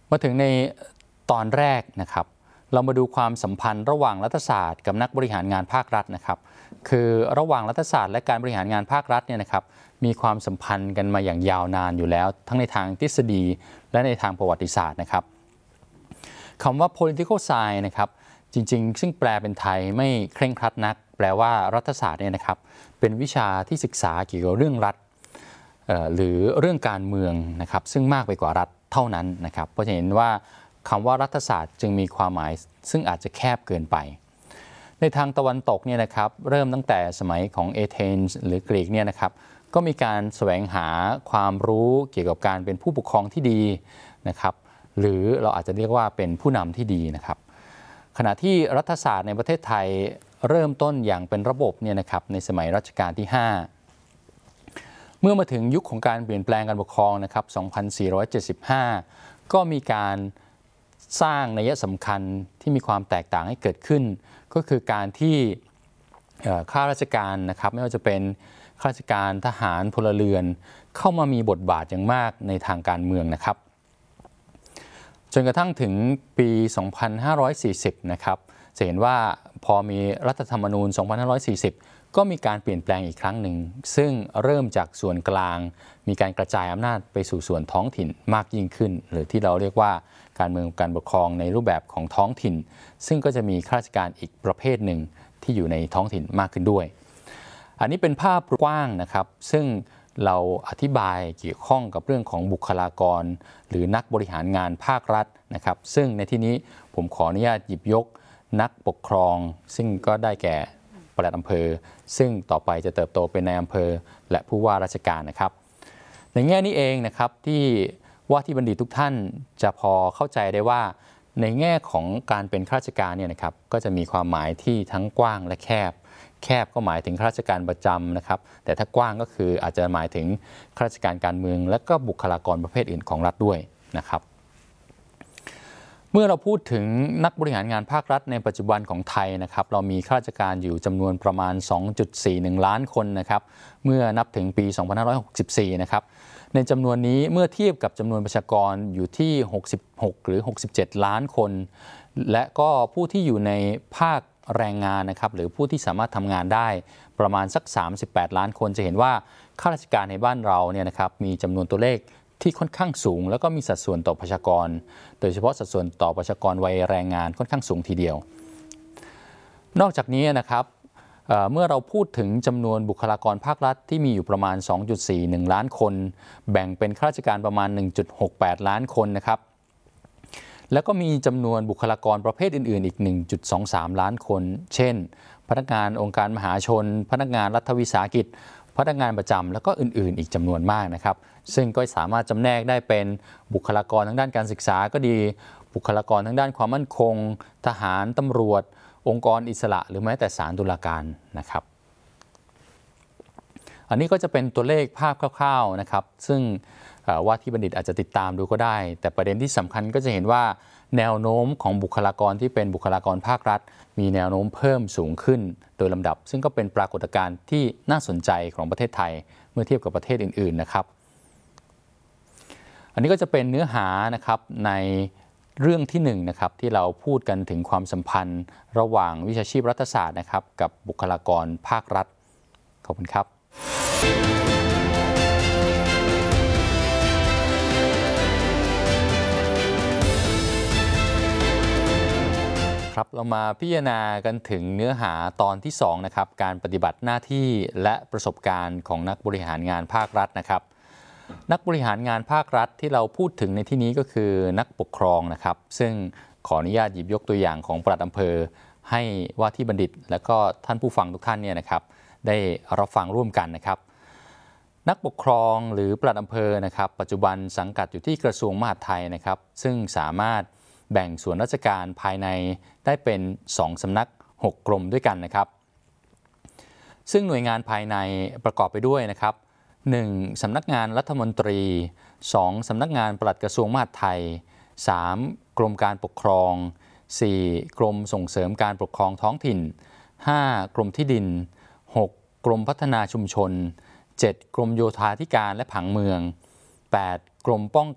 มาถึงในตอนแรกนะครับเรามาดูความสัมพันธ์ระหว่างรัฐศาสตร์กับนักบริหารงานภาครัฐนะครับคือระหว่างรัฐศาสตร์และการบริหารงานภาครัฐเนี่ยนะครับมีความสัมพันธ์กันมาอย่างยาวนานอยู่แล้วทั้งในทางทฤษฎีและในทางประวัติศาสตร์นะครับคำว่า political science นะครับจริงๆซึ่งแปลเป็นไทยไม่เคร่งครัดนักแปลว่ารัฐศาสตร์เนี่ยนะครับเป็นวิชาที่ศึกษาเกี่ยวกับเรื่องรัฐหรือเรื่องการเมืองนะครับซึ่งมากไปกว่ารัฐเท่านั้นนะครับเพราะจะเห็นว่าคำว่ารัฐศาสตร์จึงมีความหมายซึ่งอาจจะแคบเกินไปในทางตะวันตกเนี่ยนะครับเริ่มตั้งแต่สมัยของเอเธนส์หรือกรีกเนี่ยนะครับก็มีการแสวงหาความรู้เกี่ยวกับการเป็นผู้ปกครองที่ดีนะครับหรือเราอาจจะเรียกว่าเป็นผู้นำที่ดีนะครับขณะที่รัฐศาสตร์ในประเทศไทยเริ่มต้นอย่างเป็นระบบเนี่ยนะครับในสมัยรัชกาลที่ 5เมื่อมาถึงยุคของการเปลี่ยนแปลงการปกครองนะครับ2475ก็มีการสร้างนัยสำคัญที่มีความแตกต่างให้เกิดขึ้นก็คือการที่ข้าราชการนะครับไม่ว่าจะเป็นข้าราชการทหารพลเรือนเข้ามามีบทบาทอย่างมากในทางการเมืองนะครับจนกระทั่งถึงปี 2540 นะครับจะเห็นว่าพอมีรัฐธรรมนูญ 2540 ก็มีการเปลี่ยนแปลงอีกครั้งหนึ่งซึ่งเริ่มจากส่วนกลางมีการกระจายอำนาจไปสู่ส่วนท้องถิ่นมากยิ่งขึ้นหรือที่เราเรียกว่าการเมืองการปกครองในรูปแบบของท้องถิ่นซึ่งก็จะมีข้าราชการอีกประเภทหนึ่งที่อยู่ในท้องถิ่นมากขึ้นด้วยอันนี้เป็นภาพกว้างนะครับซึ่งเราอธิบายเกี่ยวข้องกับเรื่องของบุคลากรหรือนักบริหารงานภาครัฐนะครับซึ่งในที่นี้ผมขออนุญาตหยิบยกนักปกครองซึ่งก็ได้แก่ปลัดอำเภอซึ่งต่อไปจะเติบโตเป็นนายอำเภอและผู้ว่าราชการนะครับในแง่นี้เองนะครับที่ว่าที่บัณฑิตทุกท่านจะพอเข้าใจได้ว่าในแง่ของการเป็นข้าราชการเนี่ยนะครับก็จะมีความหมายที่ทั้งกว้างและแคบก็หมายถึงข้าราชการประจำนะครับแต่ถ้ากว้างก็คืออาจจะหมายถึงข้าราชการการเมืองและก็บุคลากรประเภทอื่นของรัฐด้วยนะครับเมื่อเราพูดถึงนักบริหารงานภาครัฐในปัจจุบันของไทยนะครับเรามีข้าราชการอยู่จำนวนประมาณ 2.41 ล้านคนนะครับเมื่อนับถึงปี 2564 นะครับในจำนวนนี้เมื่อเทียบกับจำนวนประชากรอยู่ที่66หรือ67ล้านคนและก็ผู้ที่อยู่ในภาคแรงงานนะครับหรือผู้ที่สามารถทำงานได้ประมาณสัก38ล้านคนจะเห็นว่าข้าราชการในบ้านเราเนี่ยนะครับมีจำนวนตัวเลขที่ค่อนข้างสูงแล้วก็มีสัดส่วนต่อประชากรโดยเฉพาะสัดส่วนต่อประชากรวัยแรงงานค่อนข้างสูงทีเดียวนอกจากนี้นะครับเมื่อเราพูดถึงจำนวนบุคลากรภาครัฐที่มีอยู่ประมาณ 2.41 ล้านคนแบ่งเป็นข้าราชการประมาณ 1.68 ล้านคนนะครับแล้วก็มีจำนวนบุคลากรประเภทอื่นๆอีก 1.23 ล้านคนเช่นพนักงานองค์การมหาชนพนักงานรัฐวิสาหกิจพนักงานประจำแล้วก็อื่นๆอีกจำนวนมากนะครับซึ่งก็สามารถจำแนกได้เป็นบุคลากรทางด้านการศึกษาก็ดีบุคลากรทางด้านความมั่นคงทหารตำรวจองค์กรอิสระหรือแม้แต่ศาลตุลาการนะครับอันนี้ก็จะเป็นตัวเลขภาพคร่าวๆนะครับซึ่งว่าที่บัณฑิตอาจจะติดตามดูก็ได้แต่ประเด็นที่สำคัญก็จะเห็นว่าแนวโน้มของบุคลากรที่เป็นบุคลากรภาครัฐมีแนวโน้มเพิ่มสูงขึ้นโดยลำดับซึ่งก็เป็นปรากฏการณ์ที่น่าสนใจของประเทศไทยเมื่อเทียบกับประเทศอื่นๆนะครับอันนี้ก็จะเป็นเนื้อหานะครับในเรื่องที่นะครับที่เราพูดกันถึงความสัมพันธ์ระหว่างวิชาชีพรัฐศาสตร์นะครับกับบุคลากรภาครัฐขอบคุณครับครับเรามาพิจารณากันถึงเนื้อหาตอนที่2นะครับการปฏิบัติหน้าที่และประสบการณ์ของนักบริหารงานภาครัฐนะครับนักบริหารงานภาครัฐที่เราพูดถึงในที่นี้ก็คือนักปกครองนะครับซึ่งขออนุญาตหยิบยกตัวอย่างของปลัดอำเภอให้ว่าที่บัณฑิตและก็ท่านผู้ฟังทุกท่านเนี่ยนะครับได้รับฟังร่วมกันนะครับนักปกครองหรือปลัดอำเภอนะครับปัจจุบันสังกัดอยู่ที่กระทรวงมหาดไทยนะครับซึ่งสามารถแบ่งส่วนราชการภายในได้เป็น2สำนัก6กรมด้วยกันนะครับซึ่งหน่วยงานภายในประกอบไปด้วยนะครับ1. สำนักงานรัฐมนตรี 2. สำนักงานปลัดกระทรวงมหาดไทย 3. กรมการปกครอง 4. กรมส่งเสริมการปกครองท้องถิ่น 5. กรมที่ดิน 6. กรมพัฒนาชุมชน 7. กรมโยธาธิการและผังเมือง 8. กรมป้อง